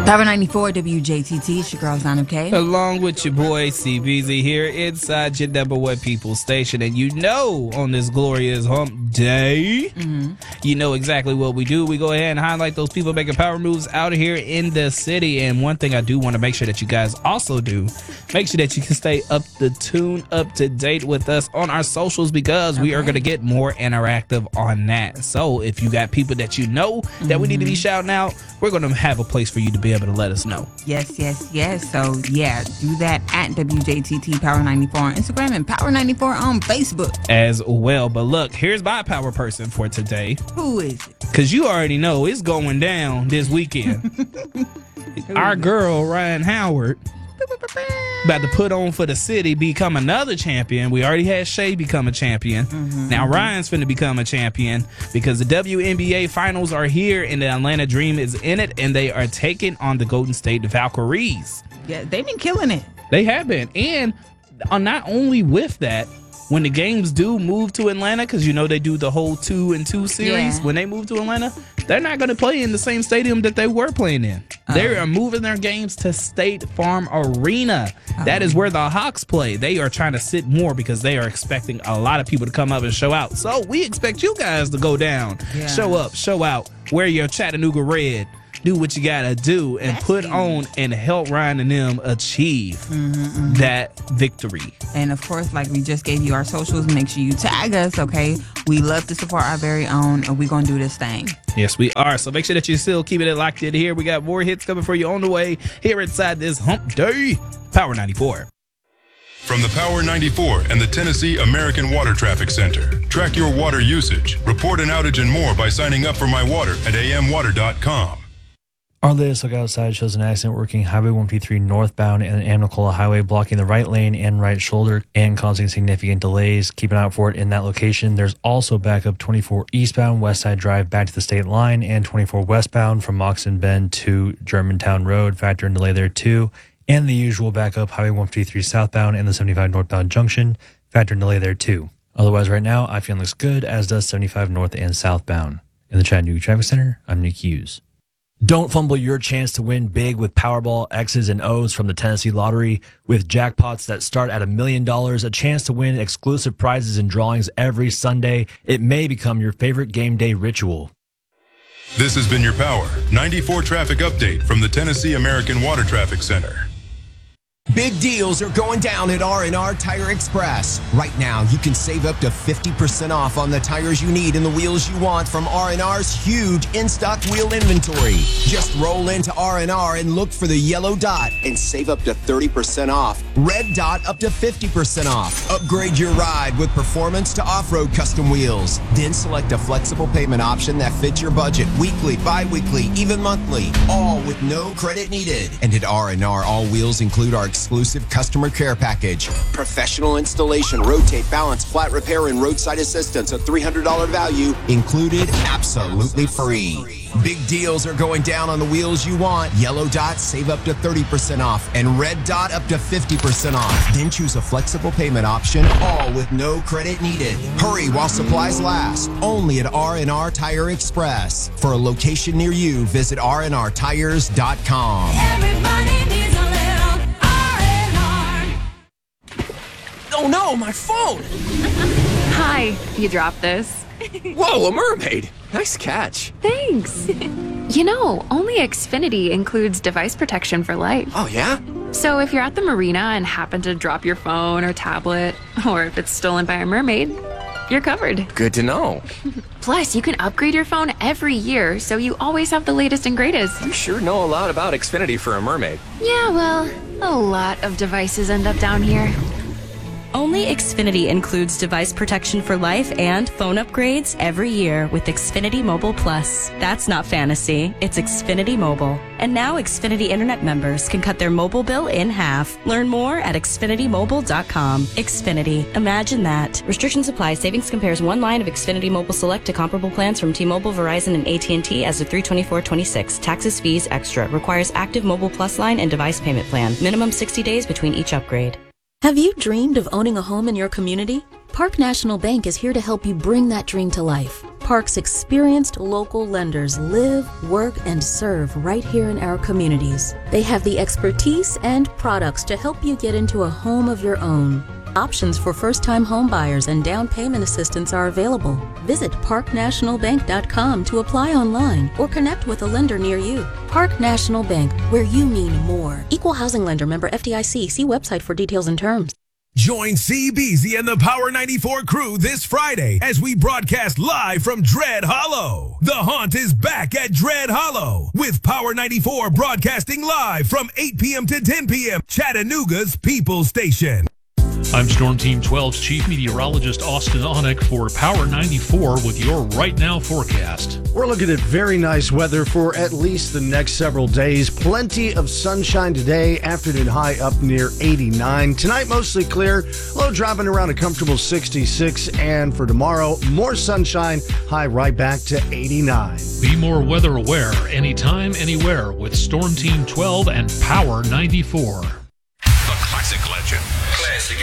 Power 94 WJTT, it's your girl, Zana K. Along with your boy, CBZ here inside your number one people station. And you know, on this glorious hump day, you know exactly what we do. We go ahead and highlight those people making power moves out here in the city. And one thing I do want to make sure that you guys also do, make sure that you can stay up to date with us on our socials, because we are going to get more interactive on that. So if you got people that you know that we need to be shouting out, we're going to have a place for you to be able to let us know. Yes. So, yeah, do that at WJTT Power 94 on Instagram and Power 94 on Facebook as well. But look, here's my power person for today. Who is it? Because you already know it's going down this weekend. Our girl, Ryan Howard, about to put on for the city, become another champion. We already had Shay become a champion. Now Ryan's finna become a champion, because the WNBA finals are here and the Atlanta Dream is in it, and they are taking on the Golden State Valkyries. Yeah, they've been killing it. They have been. And not only with that, when the games do move to Atlanta, because you know they do the whole 2-2 series, when they move to Atlanta, they're not going to play in the same stadium that they were playing in. They are moving their games to State Farm Arena. That is where the Hawks play. They are trying to sit more because they are expecting a lot of people to come up and show out. So we expect you guys to go down, show up, show out, wear your Chattanooga red, do what you gotta do, and put on and help Ryan and them achieve that victory. And of course, like we just gave you our socials, make sure you tag us, okay? We love to support our very own, and we're gonna do this thing. Yes, we are. So make sure that you still keep it locked in here. We got more hits coming for you on the way here inside this hump day. Power 94. From the Power 94 and the Tennessee American Water Traffic Center. Track your water usage, report an outage and more by signing up for My Water at amwater.com. Our latest look outside shows an accident working Highway 153 northbound and Amnicola Highway, blocking the right lane and right shoulder and causing significant delays. Keep an eye out for it in that location. There's also backup 24 eastbound West Side Drive back to the state line, and 24 westbound from Moxon Bend to Germantown Road. Factor in delay there too. And the usual backup Highway 153 southbound and the 75 northbound junction. Factor in delay there too. Otherwise, right now, I-10 looks good, as does 75 north and southbound. In the Chattanooga Traffic Center, I'm Nick Hughes. Don't fumble your chance to win big with Powerball X's and O's from the Tennessee Lottery. With jackpots that start at $1 million, a chance to win exclusive prizes and drawings every Sunday, it may become your favorite game day ritual. This has been your Power 94 traffic update from the Tennessee American Water Traffic Center. Big deals are going down at R&R Tire Express. Right now, you can save up to 50% off on the tires you need and the wheels you want from R&R's huge in-stock wheel inventory. Just roll into R&R and look for the yellow dot and save up to 30% off. Red dot up to 50% off. Upgrade your ride with performance to off-road custom wheels. Then select a flexible payment option that fits your budget, weekly, bi-weekly, even monthly, all with no credit needed. And at R&R, all wheels include our exclusive customer care package. Professional installation, rotate, balance, flat repair, and roadside assistance, a $300 value included, absolutely free. Big deals are going down on the wheels you want. Yellow dot, save up to 30% off, and red dot up to 50% off. Then choose a flexible payment option, all with no credit needed. Hurry while supplies last. Only at R&R Tire Express. For a location near you, visit rnrtires.com. Everybody needs a little R&R. Oh no, my phone! Hi, you dropped this. Whoa, a mermaid! Nice catch. Thanks. You know, only Xfinity includes device protection for life. Oh, yeah? So if you're at the marina and happen to drop your phone or tablet, or if it's stolen by a mermaid, you're covered. Good to know. Plus, you can upgrade your phone every year, so you always have the latest and greatest. You sure know a lot about Xfinity for a mermaid. Yeah, well, a lot of devices end up down here. Only Xfinity includes device protection for life and phone upgrades every year with Xfinity Mobile Plus. That's not fantasy, it's Xfinity Mobile. And now Xfinity Internet members can cut their mobile bill in half. Learn more at xfinitymobile.com. Xfinity. Imagine that. Restrictions apply. Savings compares one line of Xfinity Mobile Select to comparable plans from T-Mobile, Verizon, and AT&T as of 3/24/26. Taxes, fees, extra. Requires active Mobile Plus line and device payment plan. Minimum 60 days between each upgrade. Have you dreamed of owning a home in your community? Park National Bank is here to help you bring that dream to life. Park's experienced local lenders live, work, and serve right here in our communities. They have the expertise and products to help you get into a home of your own. Options for first-time homebuyers and down payment assistance are available. Visit parknationalbank.com to apply online or connect with a lender near you. Park National Bank, where you mean more. Equal housing lender, member FDIC. See website for details and terms. Join CBZ and the Power 94 crew this Friday as we broadcast live from Dread Hollow. The Haunt is back at Dread Hollow with Power 94 broadcasting live from 8 p.m. to 10 p.m. Chattanooga's People Station. I'm Storm Team 12's Chief Meteorologist Austin Onick for Power 94 with your Right Now forecast. We're looking at very nice weather for at least the next several days. Plenty of sunshine today, afternoon high up near 89. Tonight, mostly clear, low dropping around a comfortable 66. And for tomorrow, more sunshine, high right back to 89. Be more weather aware anytime, anywhere with Storm Team 12 and Power 94.